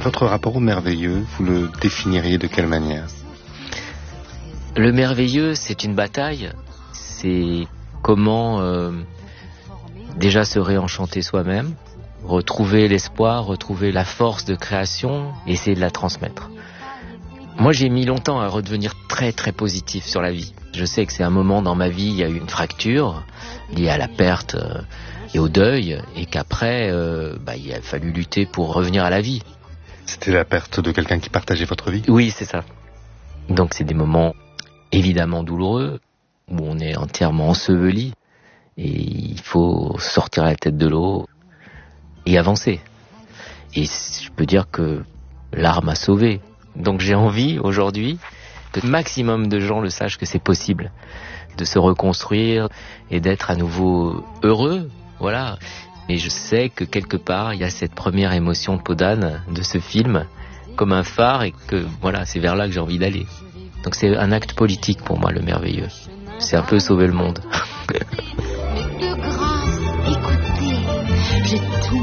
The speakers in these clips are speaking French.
Votre rapport au merveilleux, vous le définiriez de quelle manière ? Le merveilleux, c'est une bataille. C'est comment déjà se réenchanter soi-même, retrouver l'espoir, retrouver la force de création et essayer de la transmettre. Moi, j'ai mis longtemps à redevenir très très positif sur la vie. Je sais que c'est un moment dans ma vie, il y a eu une fracture liée à la perte et au deuil, et qu'après, il a fallu lutter pour revenir à la vie. C'était la perte de quelqu'un qui partageait votre vie ? Oui, c'est ça. Donc c'est des moments évidemment douloureux, où on est entièrement enseveli, et il faut sortir la tête de l'eau et avancer. Et je peux dire que l'art m'a sauvé. Donc j'ai envie aujourd'hui que le maximum de gens le sachent que c'est possible de se reconstruire et d'être à nouveau heureux, voilà. Et je sais que quelque part il y a cette première émotion de peau d'âne de ce film comme un phare, et que voilà, c'est vers là que j'ai envie d'aller. Donc c'est un acte politique pour moi, le merveilleux. C'est un peu sauver le monde. Mais de grâce, écoutez, j'ai tout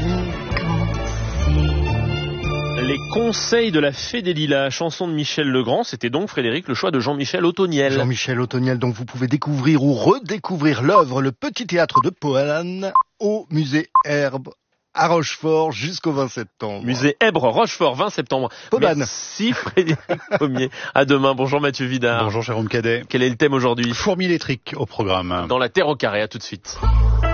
manigancé. Les conseils de la Fée des Lilas, chanson de Michel Legrand. C'était donc, Frédéric, le choix de Jean-Michel Ottoniel. Jean-Michel Ottoniel, donc vous pouvez découvrir ou redécouvrir l'œuvre Le Petit Théâtre de Poalain au musée Herbe à Rochefort jusqu'au 20 septembre. Musée Èbre, Rochefort, 20 septembre. Podane. Merci Frédéric Pommier. À demain. Bonjour Mathieu Vidard. Bonjour Jérôme Cadet. Quel est le thème aujourd'hui ? Fourmi électrique au programme. Dans la terre au carré, à tout de suite.